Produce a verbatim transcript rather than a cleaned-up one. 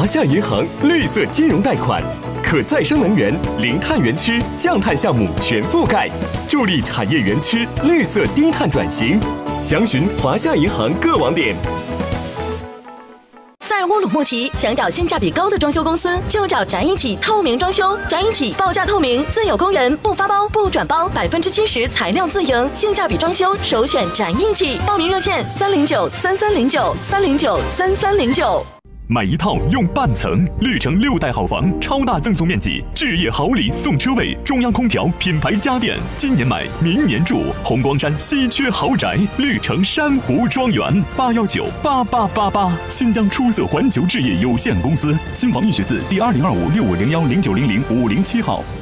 华夏银行绿色金融贷款，可再生能源、零碳园区、降碳项目全覆盖，助力产业园区绿色低碳转型。详询华夏银行各网点。 在乌鲁木齐，想找性价比高的装修公司，就找展一起透明装修。展一起报价透明，自有工人，不发包不转包，百分之七十材料自营，性价比装修首选展一起。报名热线：三零九三三零九三零九三三零九。 买一套用半层，绿城六代好房，超大赠送面积，置业好礼送车位，中央空调，品牌家电，今年买，明年住。红光山稀缺豪宅，绿城珊瑚庄园，八幺九八八八八。新疆出色环球置业有限公司，新房易学字第二零二五六五零幺零九零零五零七号。